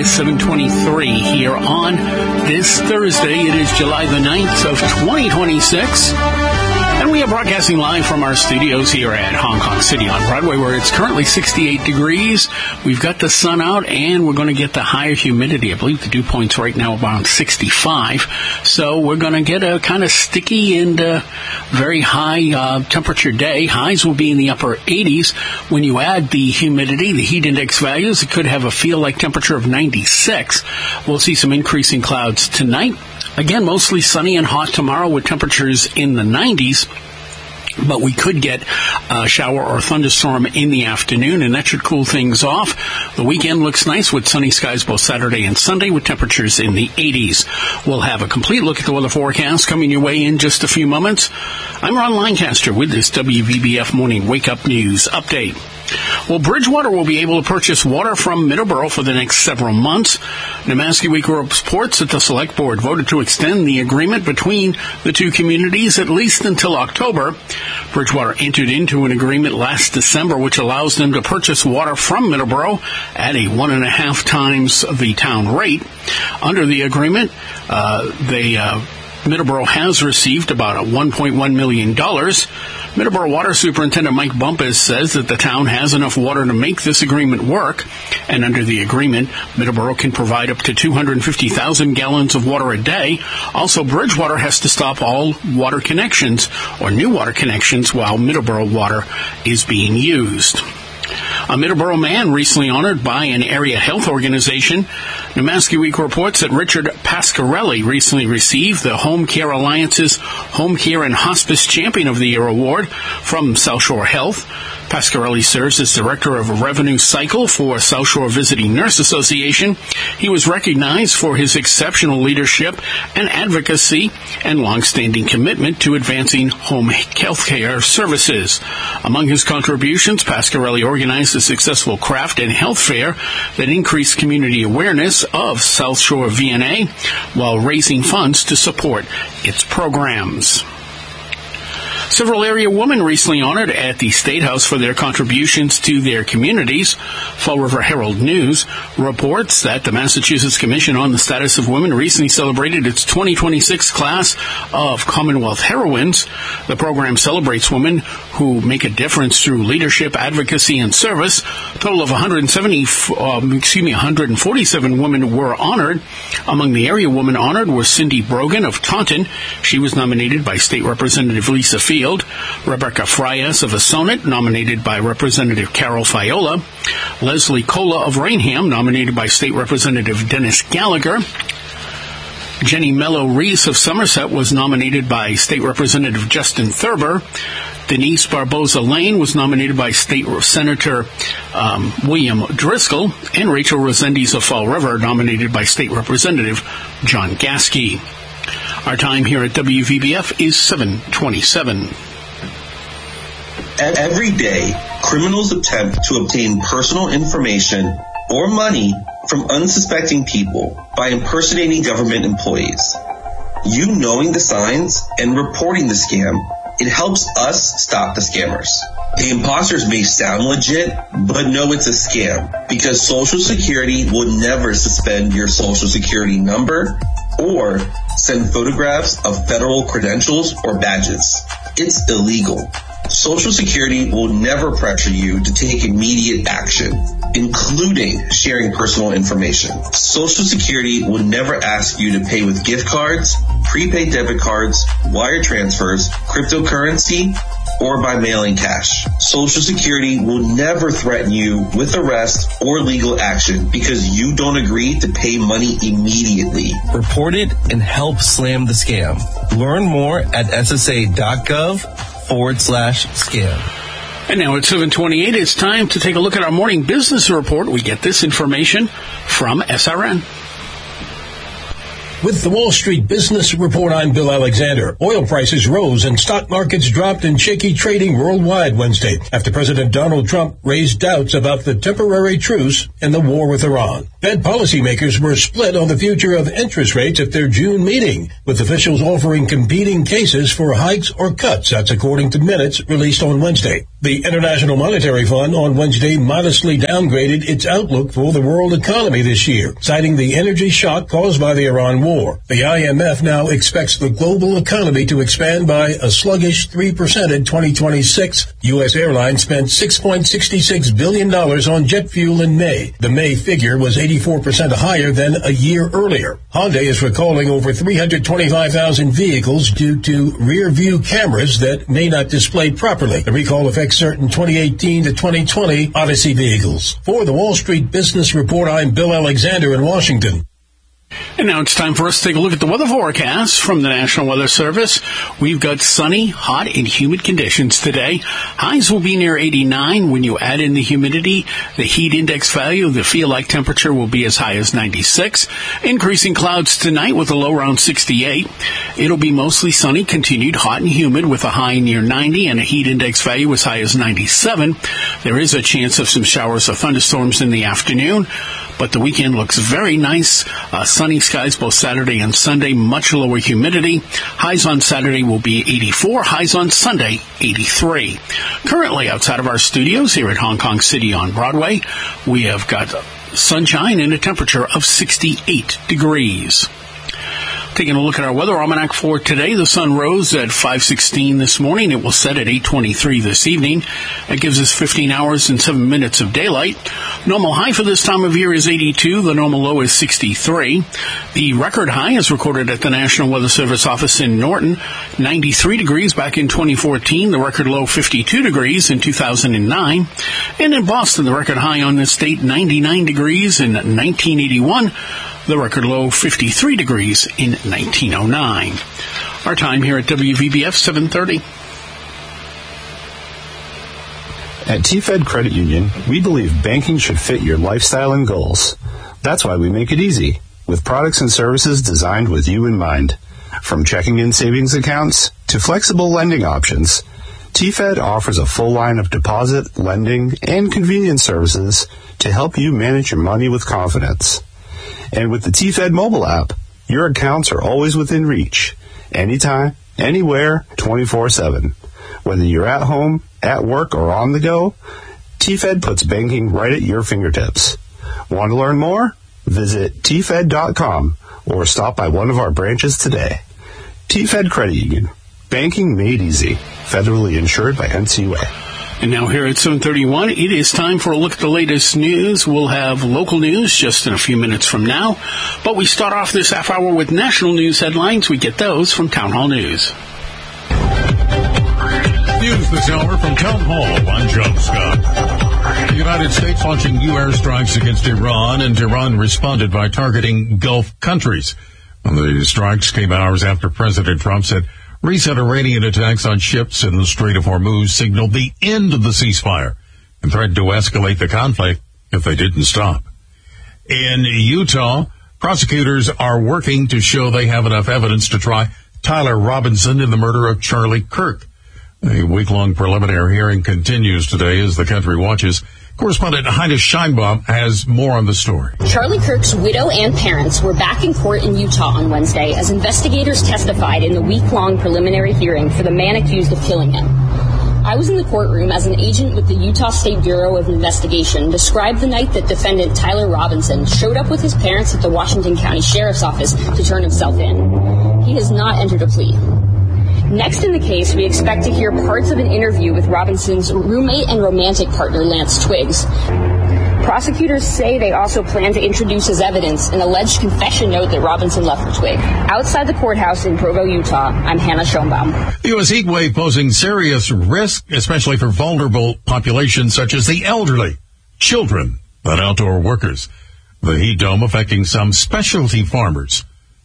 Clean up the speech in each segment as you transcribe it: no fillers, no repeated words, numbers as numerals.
is 7:23 here on this Thursday. It is July the 9th of 2026. And we are broadcasting live from our studios here at Hong Kong City on Broadway, where it's currently 68 degrees. We've got the sun out, and we're going to get the higher humidity. I believe the dew point's right now around 65. So we're going to get a kind of sticky and very high temperature day. Highs will be in the upper 80s. When you add the humidity, the heat index values, it could have a feel-like temperature of 96. We'll see some increasing clouds tonight. Again, mostly sunny and hot tomorrow with temperatures in the 90s. But we could get a shower or thunderstorm in the afternoon, and that should cool things off. The weekend looks nice with sunny skies both Saturday and Sunday with temperatures in the 80s. We'll have a complete look at the weather forecast coming your way in just a few moments. I'm Ron Lancaster with this WVBF Morning Wake Up News Update. Well, Bridgewater will be able to purchase water from Middleborough for the next several months. Namaski Weekly reports that the Select Board voted to extend the agreement between the two communities at least until October. Bridgewater entered into an agreement last December which allows them to purchase water from Middleborough at a 1.5 times the town rate. Under the agreement, Middleborough has received about $1.1 million. Middleborough Water Superintendent Mike Bumpus says that the town has enough water to make this agreement work, and under the agreement, Middleborough can provide up to 250,000 gallons of water a day. Also, Bridgewater has to stop all water connections or new water connections while Middleborough water is being used. A Middleborough man recently honored by an area health organization. Namaski Week reports that Richard Pasquarelli recently received the Home Care Alliance's Home Care and Hospice Champion of the Year award from South Shore Health. Pasquarelli serves as Director of Revenue Cycle for South Shore Visiting Nurse Association. He was recognized for his exceptional leadership and advocacy and long-standing commitment to advancing home health care services. Among his contributions, Pasquarelli organized a successful craft and health fair that increased community awareness of South Shore VNA while raising funds to support its programs. Several area women recently honored at the State House for their contributions to their communities. Fall River Herald News reports that the Massachusetts Commission on the Status of Women recently celebrated its 2026 class of Commonwealth Heroines. The program celebrates women who make a difference through leadership, advocacy, and service. A total of 147 women were honored. Among the area women honored were Cindy Brogan of Taunton. She was nominated by State Representative Lisa Field. Rebecca Frias of Assonet, nominated by Representative Carol Fiola. Leslie Cola of Rainham, nominated by State Representative Dennis Gallagher. Jenny Mello-Reese of Somerset was nominated by State Representative Justin Thurber. Denise Barboza Lane was nominated by State Senator William Driscoll. And Rachel Resendiz of Fall River, nominated by State Representative John Gasky. Our time here at WVBF is 7:27. Every day, criminals attempt to obtain personal information or money from unsuspecting people by impersonating government employees. You knowing the signs and reporting the scam, it helps us stop the scammers. The imposters may sound legit, but no, it's a scam because Social Security will never suspend your Social Security number or send photographs of federal credentials or badges. It's illegal. Social Security will never pressure you to take immediate action, including sharing personal information. Social Security will never ask you to pay with gift cards, prepaid debit cards, wire transfers, cryptocurrency, or by mailing cash. Social Security will never threaten you with arrest or legal action because you don't agree to pay money immediately. Report it and help slam the scam. Learn more at ssa.gov/scam. And now at 7:28, it's time to take a look at our morning business report. We get this information from SRN. With the Wall Street Business Report, I'm Bill Alexander. Oil prices rose and stock markets dropped in shaky trading worldwide Wednesday after President Donald Trump raised doubts about the temporary truce in the war with Iran. Fed policymakers were split on the future of interest rates at their June meeting, with officials offering competing cases for hikes or cuts. That's according to minutes released on Wednesday. The International Monetary Fund on Wednesday modestly downgraded its outlook for the world economy this year, citing the energy shock caused by the Iran war. The IMF now expects the global economy to expand by a sluggish 3% in 2026. U.S. Airlines spent $6.66 billion on jet fuel in May. The May figure was 84% higher than a year earlier. Hyundai is recalling over 325,000 vehicles due to rear-view cameras that may not display properly. The recall affects certain 2018 to 2020 Odyssey vehicles. For the Wall Street Business Report, I'm Bill Alexander in Washington. And now it's time for us to take a look at the weather forecast from the National Weather Service. We've got sunny, hot, and humid conditions today. Highs will be near 89. When you add in the humidity, the heat index value, the feel-like temperature will be as high as 96. Increasing clouds tonight with a low around 68. It'll be mostly sunny, continued hot and humid with a high near 90 and a heat index value as high as 97. There is a chance of some showers or thunderstorms in the afternoon, but the weekend looks very nice. Sunny skies both Saturday and Sunday, much lower humidity. Highs on Saturday will be 84, highs on Sunday 83. Currently outside of our studios here at Hong Kong City on Broadway, we have got sunshine and a temperature of 68 degrees. Taking a look at our weather almanac for today, the sun rose at 5:16 this morning. It will set at 8:23 this evening. That gives us 15 hours and 7 minutes of daylight. Normal high for this time of year is 82. The normal low is 63. The record high is recorded at the National Weather Service office in Norton, 93 degrees back in 2014. The record low, 52 degrees in 2009. And in Boston, the record high on this date, 99 degrees in 1981. The record low, 53 degrees in 1909. Our time here at WVBF, 7:30. At TFed Credit Union, we believe banking should fit your lifestyle and goals. That's why we make it easy, with products and services designed with you in mind. From checking and savings accounts to flexible lending options, TFed offers a full line of deposit, lending, and convenience services to help you manage your money with confidence. And with the TFed mobile app, your accounts are always within reach, anytime, anywhere, 24/7. Whether you're at home, at work, or on the go, TFed puts banking right at your fingertips. Want to learn more? Visit tfed.com or stop by one of our branches today. TFed Credit Union. Banking made easy. Federally insured by NCUA. And now here at 7:31, it is time for a look at the latest news. We'll have local news just in a few minutes from now. But we start off this half hour with national news headlines. We get those from Town Hall News. News this hour from Town Hall. I'm John Scott. The United States launching new airstrikes against Iran, and Iran responded by targeting Gulf countries. The strikes came hours after President Trump said recent Iranian attacks on ships in the Strait of Hormuz signaled the end of the ceasefire and threatened to escalate the conflict if they didn't stop. In Utah, prosecutors are working to show they have enough evidence to try Tyler Robinson in the murder of Charlie Kirk. A week-long preliminary hearing continues today as the country watches. Correspondent Heida Scheinbaum has more on the story. Charlie Kirk's widow and parents were back in court in Utah on Wednesday as investigators testified in the week-long preliminary hearing for the man accused of killing him. I was in the courtroom as an agent with the Utah State Bureau of Investigation described the night that defendant Tyler Robinson showed up with his parents at the Washington County Sheriff's Office to turn himself in. He has not entered a plea. Next in the case, we expect to hear parts of an interview with Robinson's roommate and romantic partner, Lance Twiggs. Prosecutors say they also plan to introduce as evidence an alleged confession note that Robinson left for Twigg. Outside the courthouse in Provo, Utah, I'm Hannah Schoenbaum. The U.S. heat wave posing serious risk, especially for vulnerable populations such as the elderly, children, and outdoor workers. The heat dome affecting some specialty farmers.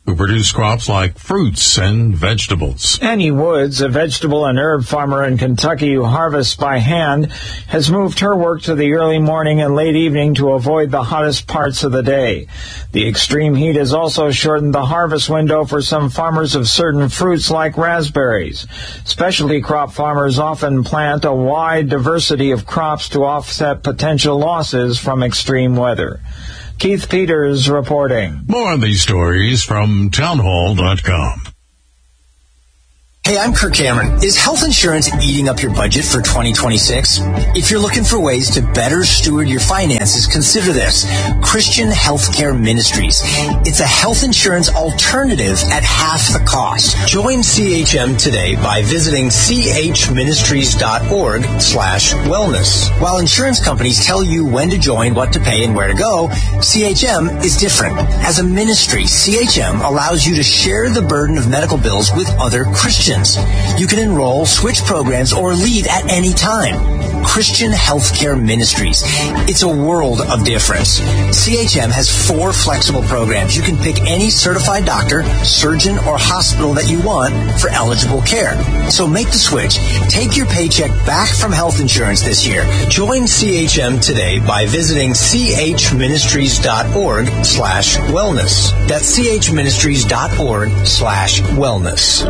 who produce crops like fruits and vegetables. Annie Woods, a vegetable and herb farmer in Kentucky who harvests by hand, has moved her work to the early morning and late evening to avoid the hottest parts of the day. The extreme heat has also shortened the harvest window for some farmers of certain fruits like raspberries. Specialty crop farmers often plant a wide diversity of crops to offset potential losses from extreme weather. Keith Peters reporting. More on these stories from townhall.com. Hey, I'm Kirk Cameron. Is health insurance eating up your budget for 2026? If you're looking for ways to better steward your finances, consider this. Christian Healthcare Ministries. It's a health insurance alternative at half the cost. Join CHM today by visiting chministries.org/wellness. While insurance companies tell you when to join, what to pay, and where to go, CHM is different. As a ministry, CHM allows you to share the burden of medical bills with other Christians. You can enroll, switch programs, or leave at any time. Christian Healthcare Ministries. It's a world of difference. CHM has 4 flexible programs. You can pick any certified doctor, surgeon, or hospital that you want for eligible care. So make the switch. Take your paycheck back from health insurance this year. Join CHM today by visiting chministries.org/wellness. That's chministries.org/wellness.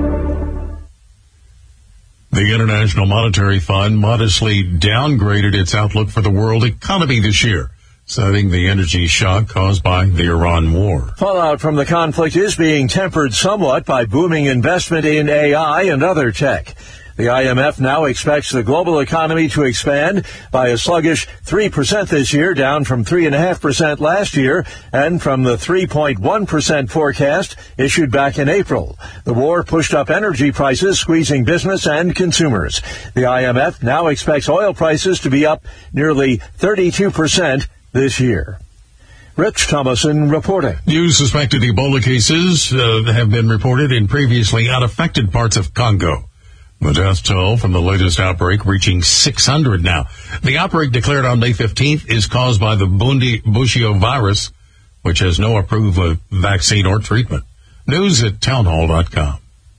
The International Monetary Fund modestly downgraded its outlook for the world economy this year, citing the energy shock caused by the Iran war. Fallout from the conflict is being tempered somewhat by booming investment in AI and other tech. The IMF now expects the global economy to expand by a sluggish 3% this year, down from 3.5% last year and from the 3.1% forecast issued back in April. The war pushed up energy prices, squeezing business and consumers. The IMF now expects oil prices to be up nearly 32% this year. Rich Thomason reporting. New suspected Ebola cases have been reported in previously unaffected parts of Congo. The death toll from the latest outbreak reaching 600 now. The outbreak declared on May 15th is caused by the Bundibugyo virus, which has no approved vaccine or treatment. News at townhall.com.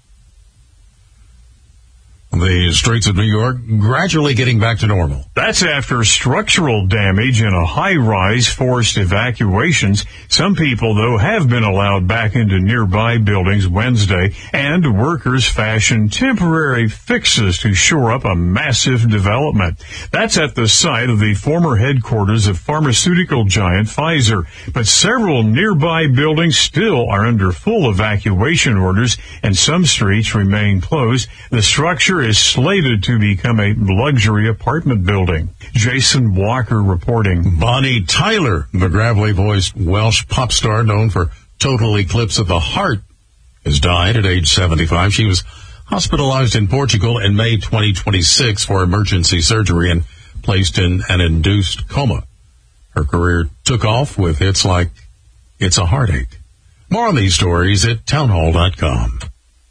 The streets of New York gradually getting back to normal. That's after structural damage and a high-rise forced evacuations. Some people, though, have been allowed back into nearby buildings Wednesday, and workers fashioned temporary fixes to shore up a massive development. That's at the site of the former headquarters of pharmaceutical giant Pfizer. But several nearby buildings still are under full evacuation orders, and some streets remain closed. The structure is slated to become a luxury apartment building. Jason Walker reporting. Bonnie Tyler, the gravelly-voiced Welsh pop star known for Total Eclipse of the Heart, has died at age 75. She was hospitalized in Portugal in May 2026 for emergency surgery and placed in an induced coma. Her career took off with hits like It's a Heartache. More on these stories at townhall.com.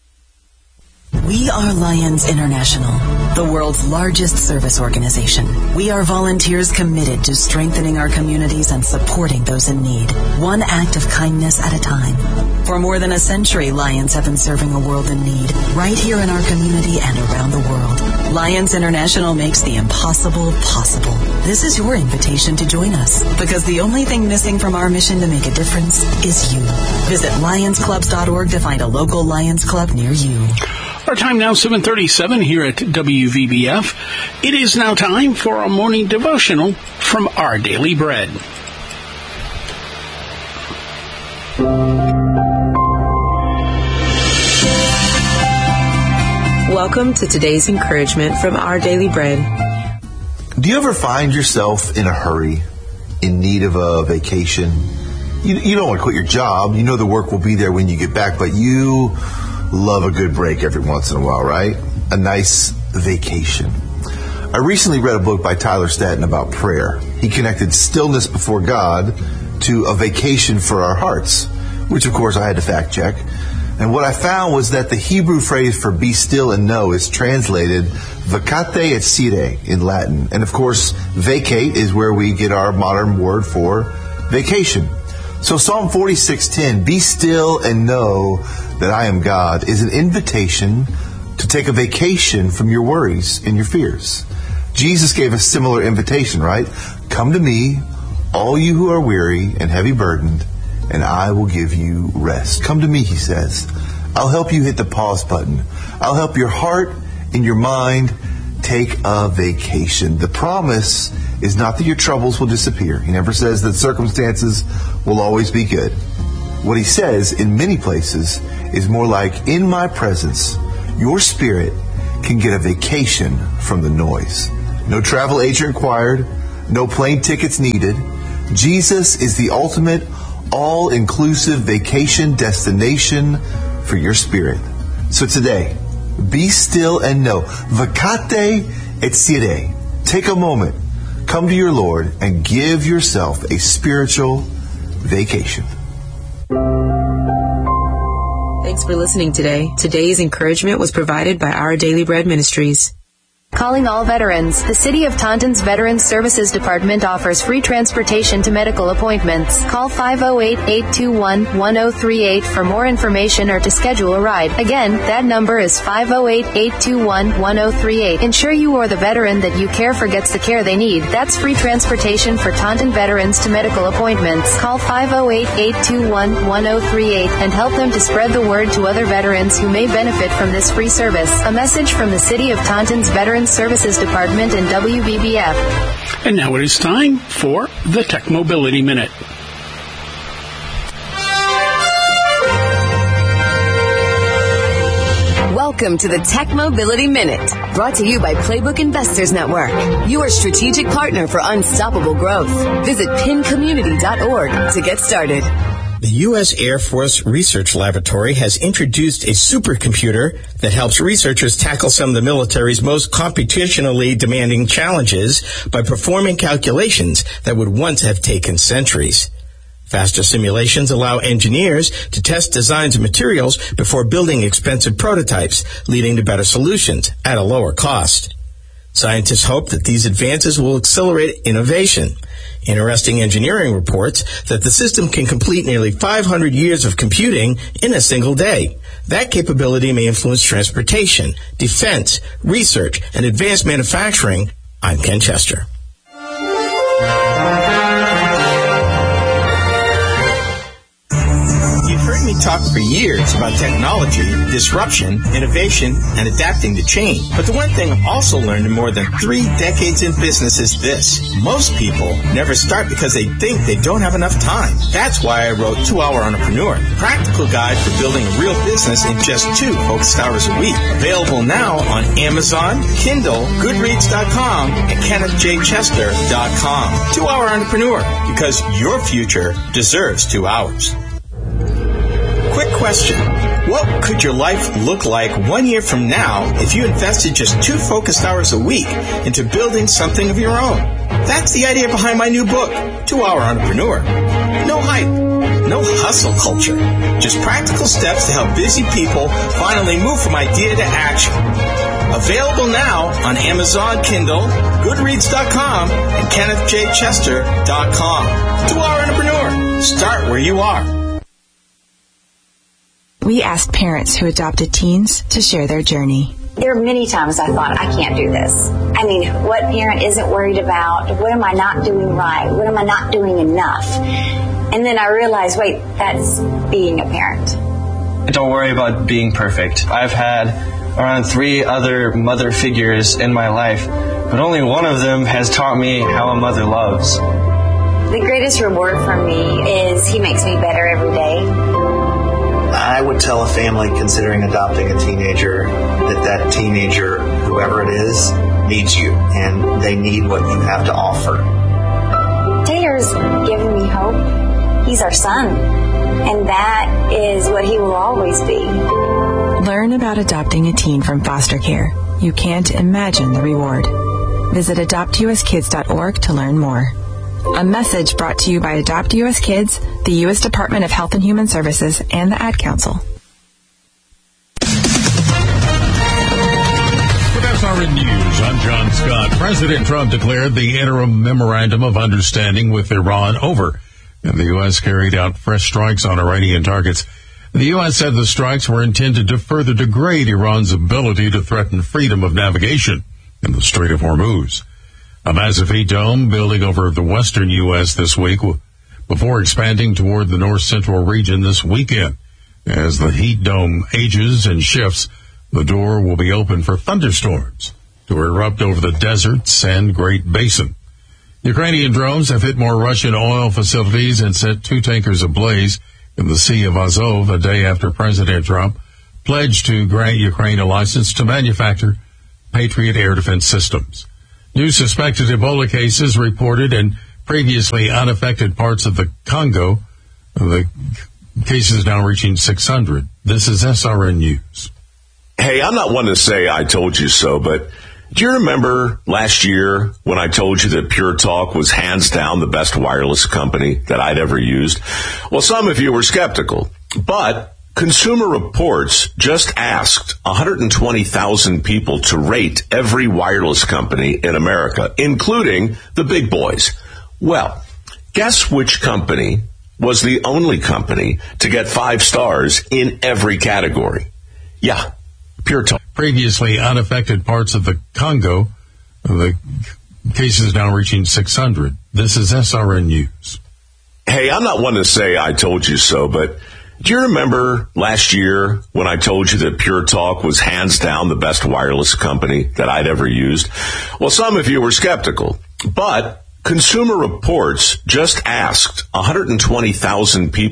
We are Lions International, the world's largest service organization. We are volunteers committed to strengthening our communities and supporting those in need, one act of kindness at a time. For more than a century, Lions have been serving a world in need, right here in our community and around the world. Lions International makes the impossible possible. This is your invitation to join us, because the only thing missing from our mission to make a difference is you. Visit lionsclubs.org to find a local Lions Club near you. Our time now, 7:37 here at WVBF. It is now time for a morning devotional from Our Daily Bread. Welcome to today's encouragement from Our Daily Bread. Do you ever find yourself in a hurry, in need of a vacation? You don't want to quit your job. You know the work will be there when you get back, but you love a good break every once in a while, right? A nice vacation. I recently read a book by Tyler Staton about prayer. He connected stillness before God to a vacation for our hearts, which of course I had to fact check. And what I found was that the Hebrew phrase for be still and know is translated vacate et sire in Latin. And of course, vacate is where we get our modern word for vacation. So Psalm 46:10, be still and know that I am God, is an invitation to take a vacation from your worries and your fears. Jesus gave a similar invitation, right? Come to me, all you who are weary and heavy burdened, and I will give you rest. Come to me, he says. I'll help you hit the pause button. I'll help your heart and your mind take a vacation. The promise is not that your troubles will disappear. He never says that circumstances will always be good. What he says in many places is more like, in my presence, your spirit can get a vacation from the noise. No travel agent required, no plane tickets needed. Jesus is the ultimate, all-inclusive vacation destination for your spirit. So today, be still and know. Vacate et sire. Take a moment. Come to your Lord and give yourself a spiritual vacation. Thanks for listening today. Today's encouragement was provided by Our Daily Bread Ministries. Calling all veterans. The City of Taunton's Veterans Services Department offers free transportation to medical appointments. Call 508-821-1038 for more information or to schedule a ride. Again, that number is 508-821-1038. Ensure you or the veteran that you care for gets the care they need. That's free transportation for Taunton veterans to medical appointments. Call 508-821-1038 and help them to spread the word to other veterans who may benefit from this free service. A message from the City of Taunton's Veterans Services Department and WBBF. And now it is time for the Tech Mobility Minute. Welcome to the Tech Mobility Minute, brought to you by Playbook Investors Network, your strategic partner for unstoppable growth. Visit pincommunity.org to get started. The U.S. Air Force Research Laboratory has introduced a supercomputer that helps researchers tackle some of the military's most computationally demanding challenges by performing calculations that would once have taken centuries. Faster simulations allow engineers to test designs and materials before building expensive prototypes, leading to better solutions at a lower cost. Scientists hope that these advances will accelerate innovation. Interesting Engineering reports that the system can complete nearly 500 years of computing in a single day. That capability may influence transportation, defense, research, and advanced manufacturing. I'm Ken Chester. You've heard me talk for years about technology, disruption, innovation, and adapting to change. But the one thing I've also learned in more than 3 decades in business is this. Most people never start because they think they don't have enough time. That's why I wrote 2 Hour Entrepreneur, a practical guide for building a real business in just 2 focused hours a week. Available now on Amazon, Kindle, Goodreads.com, and KennethJChester.com. 2 Hour Entrepreneur, because your future deserves 2 hours. Quick question. What could your life look like 1 year from now if you invested just 2 focused hours a week into building something of your own? That's the idea behind my new book, 2 Hour Entrepreneur. No hype, no hustle culture, just practical steps to help busy people finally move from idea to action. Available now on Amazon, Kindle, Goodreads.com, and KennethJChester.com. 2 Hour Entrepreneur. Start where you are. We asked parents who adopted teens to share their journey. There are many times I thought, I can't do this. I mean, what parent isn't worried about? What am I not doing right? What am I not doing enough? And then I realized, wait, that's being a parent. Don't worry about being perfect. I've had around 3 other mother figures in my life, but only one of them has taught me how a mother loves. The greatest reward for me is he makes me better every day. I would tell a family considering adopting a teenager that teenager, whoever it is, needs you, and they need what you have to offer. Taylor's given me hope. He's our son, and that is what he will always be. Learn about adopting a teen from foster care. You can't imagine the reward. Visit adoptuskids.org to learn more. A message brought to you by Adopt U.S. Kids, the U.S. Department of Health and Human Services, and the Ad Council. With SRN News, I'm John Scott. President Trump declared the interim memorandum of understanding with Iran over. And the U.S. carried out fresh strikes on Iranian targets. The U.S. said the strikes were intended to further degrade Iran's ability to threaten freedom of navigation in the Strait of Hormuz. A massive heat dome building over the western U.S. this week before expanding toward the north-central region this weekend. As the heat dome ages and shifts, the door will be open for thunderstorms to erupt over the deserts and Great Basin. Ukrainian drones have hit more Russian oil facilities and set 2 tankers ablaze in the Sea of Azov a day after President Trump pledged to grant Ukraine a license to manufacture Patriot air defense systems. New suspected Ebola cases reported in previously unaffected parts of the Congo. The cases now reaching 600. This is SRN News. Hey, I'm not one to say I told you so, but do you remember last year when I told you that Pure Talk was hands down the best wireless company that I'd ever used? Well, some of you were skeptical, but Consumer Reports just asked 120,000 people to rate every wireless company in America, including the big boys. Well, guess which company was the only company to get 5 stars in every category? Yeah, Pure Talk. Previously unaffected parts of the Congo, the cases now reaching 600. This is SRN News. Hey, I'm not one to say I told you so, but do you remember last year when I told you that Pure Talk was hands down the best wireless company that I'd ever used? Well, some of you were skeptical, but Consumer Reports just asked 120,000 people